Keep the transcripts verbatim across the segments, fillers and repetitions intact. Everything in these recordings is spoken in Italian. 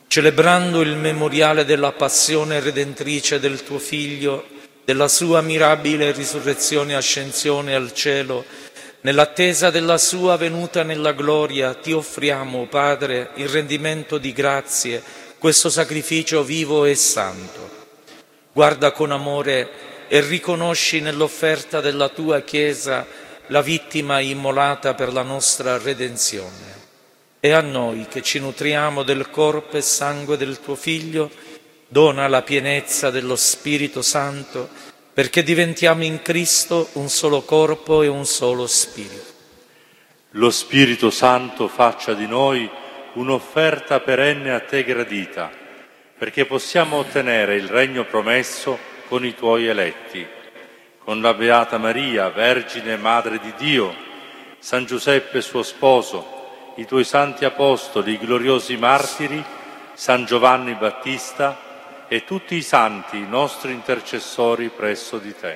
celebrando il memoriale della passione redentrice del tuo Figlio, della sua mirabile risurrezione e ascensione al cielo, nell'attesa della sua venuta nella gloria, ti offriamo, Padre, in rendimento di grazie, questo sacrificio vivo e santo. Guarda con amore e riconosci nell'offerta della tua Chiesa la vittima immolata per la nostra redenzione. E a noi che ci nutriamo del corpo e sangue del tuo Figlio, dona la pienezza dello Spirito Santo, perché diventiamo in Cristo un solo corpo e un solo Spirito. Lo Spirito Santo faccia di noi un'offerta perenne a te gradita, perché possiamo ottenere il regno promesso con i tuoi eletti, con la Beata Maria, Vergine Madre di Dio, San Giuseppe suo sposo, i tuoi santi apostoli, i gloriosi martiri, San Giovanni Battista e tutti i santi, nostri intercessori presso di te.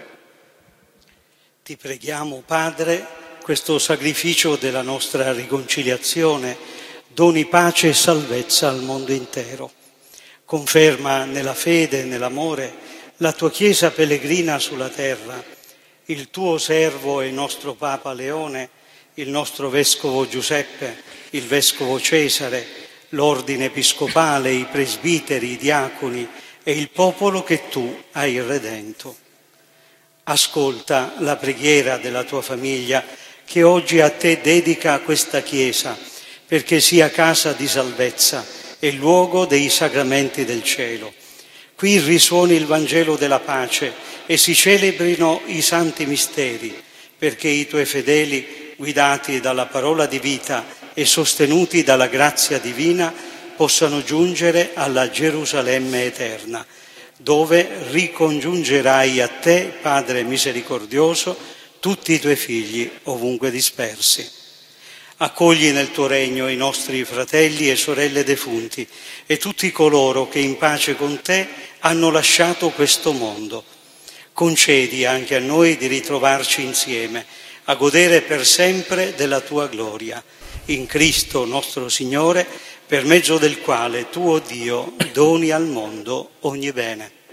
Ti preghiamo, Padre, questo sacrificio della nostra riconciliazione doni pace e salvezza al mondo intero. Conferma nella fede e nell'amore la tua Chiesa pellegrina sulla terra, il tuo servo e il nostro Papa Leone, il nostro Vescovo Giuseppe, il Vescovo Cesare, l'Ordine Episcopale, i presbiteri, i diaconi e il popolo che tu hai redento. Ascolta la preghiera della tua famiglia che oggi a te dedica questa Chiesa, perché sia casa di salvezza e luogo dei sacramenti del cielo. Qui risuoni il Vangelo della pace e si celebrino i santi misteri, perché i tuoi fedeli, guidati dalla parola di vita e sostenuti dalla grazia divina, possano giungere alla Gerusalemme eterna, dove ricongiungerai a te, Padre misericordioso, tutti i tuoi figli ovunque dispersi. Accogli nel tuo regno i nostri fratelli e sorelle defunti e tutti coloro che in pace con te hanno lasciato questo mondo. Concedi anche a noi di ritrovarci insieme, a godere per sempre della tua gloria. In Cristo nostro Signore, per mezzo del quale tu, o Dio, doni al mondo ogni bene.